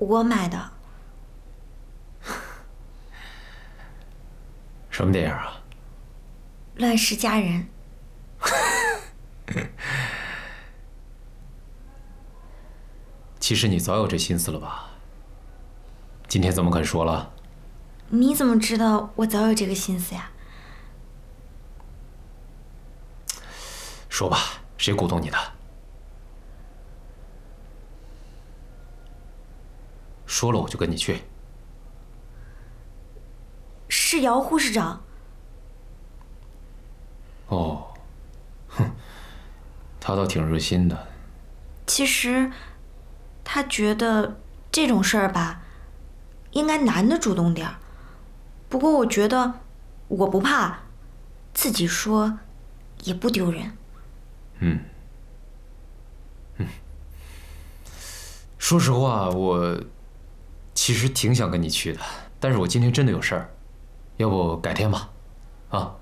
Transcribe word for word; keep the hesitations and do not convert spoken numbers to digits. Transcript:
我买的。 什么电影啊？ 乱世佳人。 其实你早有这心思了吧？今天怎么肯说了？ 你怎么知道我早有这个心思呀？ 说吧，谁鼓动你的？说了我就跟你去。 是姚护士长。 哦，哼，他倒挺热心的。 其实，他觉得这种事儿吧，应该男的主动点儿。不过我觉得我不怕，自己说也不丢人。 嗯，嗯，说实话，我其实挺想跟你去的，但是我今天真的有事儿，要不改天吧，啊。